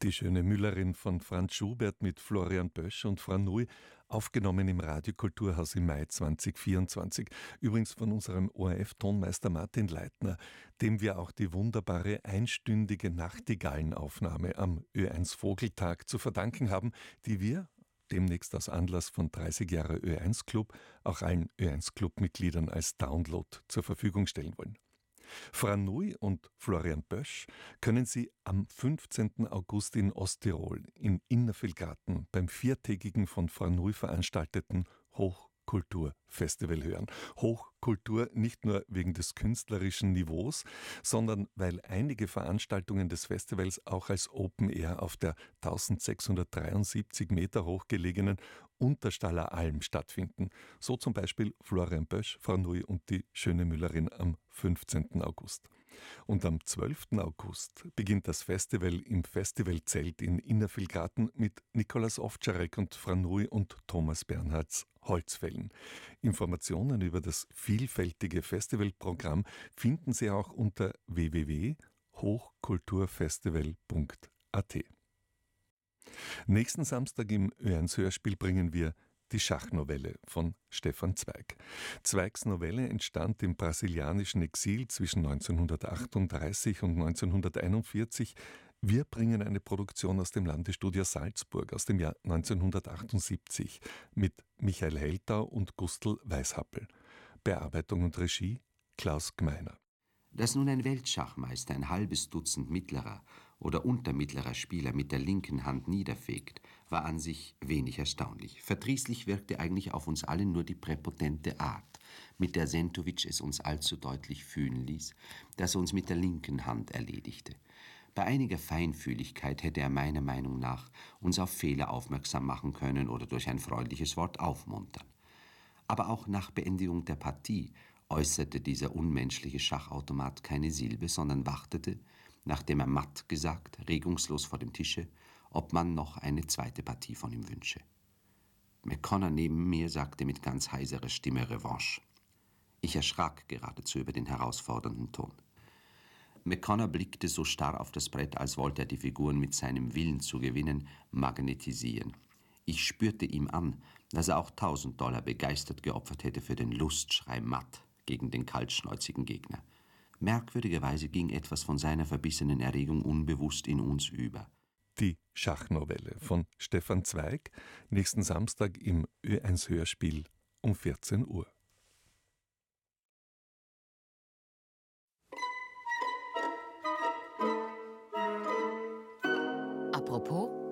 Die schöne Müllerin von Franz Schubert mit Florian Bösch und Frau Nui, aufgenommen im Radiokulturhaus im Mai 2024. Übrigens von unserem ORF-Tonmeister Martin Leitner, dem wir auch die wunderbare einstündige Nachtigallenaufnahme am Ö1 Vogeltag zu verdanken haben, die wir demnächst aus Anlass von 30 Jahre Ö1 Club auch allen Ö1 Club-Mitgliedern als Download zur Verfügung stellen wollen. Frau Nui und Florian Bösch können Sie am 15. August in Osttirol in Innervillgarten beim viertägigen von Frau Nui veranstalteten Hochkulturfestival hören. Hochkultur nicht nur wegen des künstlerischen Niveaus, sondern weil einige Veranstaltungen des Festivals auch als Open Air auf der 1673 Meter hoch gelegenen Unterstaller Alm stattfinden. So zum Beispiel Florian Bösch, Frau Nui und die schöne Müllerin am 15. August. Und am 12. August beginnt das Festival im Festivalzelt in Innervillgarten mit Nikolaus Ovtcharek und Frau Nui und Thomas Bernhards Holzfällen. Informationen über das vielfältige Festivalprogramm finden Sie auch unter www.hochkulturfestival.at. Nächsten Samstag im Ö1 Hörspiel bringen wir die Schachnovelle von Stefan Zweig. Zweigs Novelle entstand im brasilianischen Exil zwischen 1938 und 1941. Wir bringen eine Produktion aus dem Landesstudio Salzburg aus dem Jahr 1978 mit Michael Heltau und Gustl Weishappel. Bearbeitung und Regie Klaus Gmeiner. Dass nun ein Weltschachmeister ein halbes Dutzend mittlerer oder untermittlerer Spieler mit der linken Hand niederfegt, war an sich wenig erstaunlich. Verdrießlich wirkte eigentlich auf uns alle nur die präpotente Art, mit der Sentowitsch es uns allzu deutlich fühlen ließ, dass er uns mit der linken Hand erledigte. Bei einiger Feinfühligkeit hätte er meiner Meinung nach uns auf Fehler aufmerksam machen können oder durch ein freundliches Wort aufmuntern. Aber auch nach Beendigung der Partie äußerte dieser unmenschliche Schachautomat keine Silbe, sondern wartete, nachdem er matt gesagt, regungslos vor dem Tische, ob man noch eine zweite Partie von ihm wünsche. McConnor neben mir sagte mit ganz heiserer Stimme Revanche. Ich erschrak geradezu über den herausfordernden Ton. McConnor blickte so starr auf das Brett, als wollte er die Figuren mit seinem Willen zu gewinnen magnetisieren. Ich spürte ihm an, dass er auch $1000 begeistert geopfert hätte für den Lustschrei Matt gegen den kaltschnäuzigen Gegner. Merkwürdigerweise ging etwas von seiner verbissenen Erregung unbewusst in uns über. Die Schachnovelle von Stefan Zweig, nächsten Samstag im Ö1 Hörspiel um 14 Uhr. Apropos